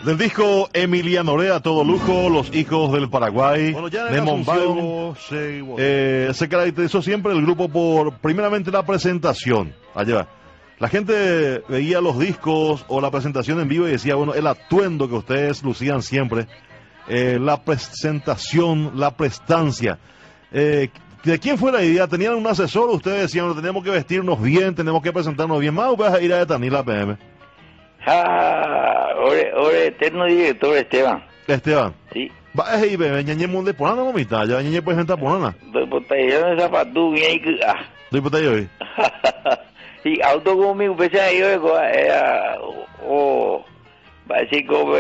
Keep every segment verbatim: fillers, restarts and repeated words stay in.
Del disco Emiliano Orea, todo lujo, los hijos del Paraguay, Bueno, ya en de el Mombayo, Asunción, sí, bueno. eh, se caracterizó siempre el grupo por, primeramente, la presentación. Allá, la gente veía los discos o la presentación en vivo y decía, bueno, el atuendo que ustedes lucían siempre, eh, la presentación, la prestancia. Eh, ¿De quién fue la idea? ¿Tenían un asesor? Ustedes decían, bueno, tenemos que vestirnos bien, tenemos que presentarnos bien. Más vas a ir a detener la P M. Ah, ore, ore, eterno director Esteban. Esteban. Sí. Va a ir, bebé, ñañe monde ponana no mitad, ya ñañe presenta ponana. Doy botellón de zapatú, bien y ah. Doy botella hoy. Y auto conmigo, pese a yo, era, o, va a decir como,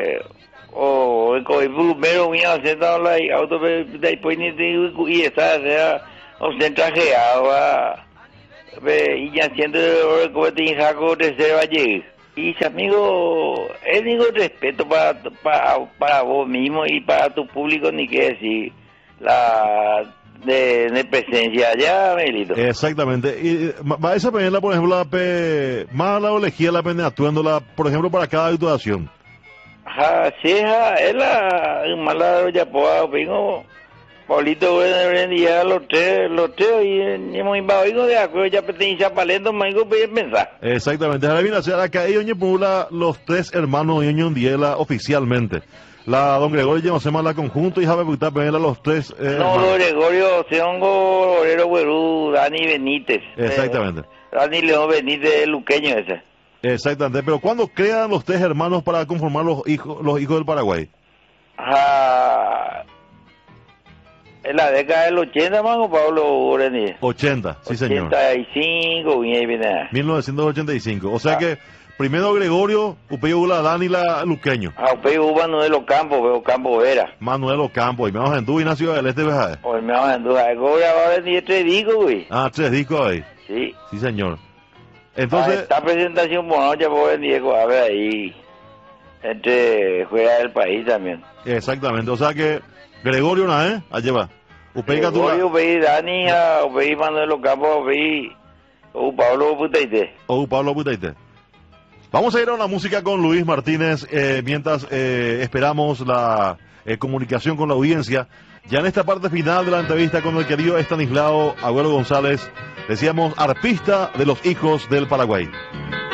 o, el primero mío, sentado la auto, después ni y está, o sea, o se trajeaba, y ya siendo, como te dije, algo de ser valle. Y amigo, es digo respeto para, para, para vos mismo y para tu público, ni qué decir, la de, de presencia allá, Melito. Exactamente. Y va a esa pena, por ejemplo, la pe, más la elegía la pena actuándola, por ejemplo, para cada actuación. Ajá, sí, es la mala ya puedo, vengo. Paulito, bueno, ya los tres, los tres, y hemos invadido de acuerdo, ya pertenece a Palendo, me digo, voy a pensar. Exactamente, ahora viene a ser acá, ellos ñepula los tres hermanos y ñon diela oficialmente. La don Gregorio ya no se la conjunto y sabe puta pedirle a los tres. Eh, no, don Gregorio, Seongo, Orero Güerú, Dani Benítez. Exactamente. Eh, Dani León Benítez, luqueño ese. Exactamente, pero ¿cuándo crean los tres hermanos para conformar los hijos, los hijos del Paraguay? Ah. En la década del ochenta, mango, Pablo Oreni. ochenta, sí señor. ochenta y cinco, viene. mil novecientos ochenta y cinco, o sea ah. que primero Gregorio, Upeyo la Dani la Luqueño. Ah, Upeyo Manuel Ocampo, veo Campo era. Manuel Ocampo, y me vamos en Dú y nació del Este, ¿verdad? Hoy me vamos en Dú, ahora ni tres discos, güey. Ah, tres discos ahí. Sí. Sí señor. Entonces. Ah, esta presentación, bueno, ya puedo en Diego, a ver ahí. Entre fuera del país también. Exactamente, o sea que Gregorio una vez, allá va. Upei Gregorio, Upei Dani, Upei Manuel Ocampo, Upei o Pablo Putaite. O Pablo Putaite. Vamos a ir a una música con Luis Martínez eh, mientras eh, esperamos la eh, comunicación con la audiencia. Ya en esta parte final de la entrevista con el querido Estanislao Agüero González, decíamos arpista de los hijos del Paraguay.